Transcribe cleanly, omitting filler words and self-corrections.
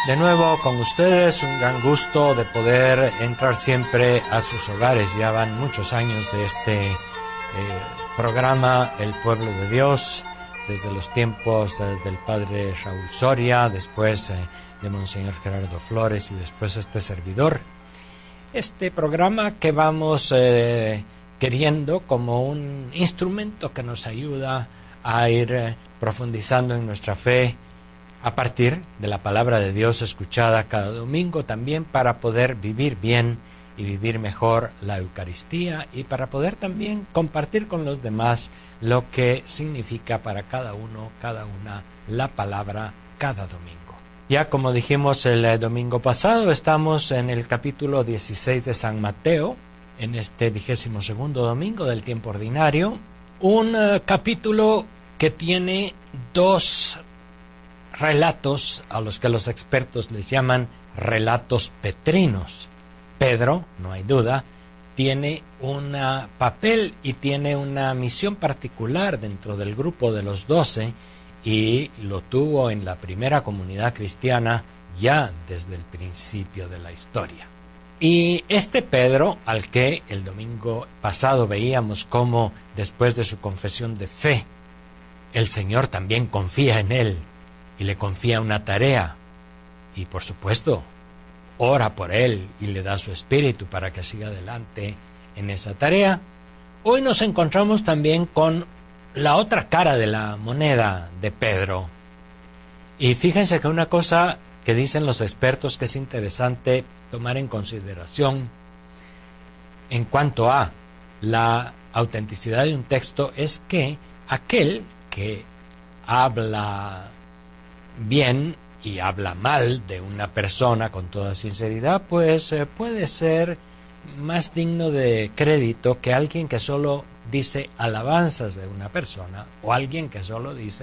De nuevo con ustedes, un gran gusto de poder entrar siempre a sus hogares. Ya van muchos años de este programa El Pueblo de Dios, desde los tiempos del padre Raúl Soria, después de Monseñor Gerardo Flores y después este servidor. Este programa que vamos queriendo como un instrumento que nos ayuda a ir profundizando en nuestra fe, a partir de la palabra de Dios escuchada cada domingo, también para poder vivir bien y vivir mejor la Eucaristía y para poder también compartir con los demás lo que significa para cada uno, cada una, la palabra cada domingo. Ya como dijimos el domingo pasado, estamos en el capítulo 16 de San Mateo, en este 22º domingo del tiempo ordinario, un capítulo que tiene dos relatos a los que los expertos les llaman relatos petrinos. Pedro, no hay duda, tiene un papel y tiene una misión particular dentro del grupo de los 12 y lo tuvo en la primera comunidad cristiana ya desde el principio de la historia. Y este Pedro, al que el domingo pasado veíamos cómo después de su confesión de fe, el Señor también confía en él y le confía una tarea y por supuesto ora por él y le da su espíritu para que siga adelante en esa tarea. Hoy nos encontramos también con la otra cara de la moneda de Pedro. Y fíjense que una cosa que dicen los expertos que es interesante tomar en consideración en cuanto a la autenticidad de un texto es que aquel que habla bien y habla mal de una persona con toda sinceridad, pues puede ser más digno de crédito que alguien que solo dice alabanzas de una persona o alguien que solo dice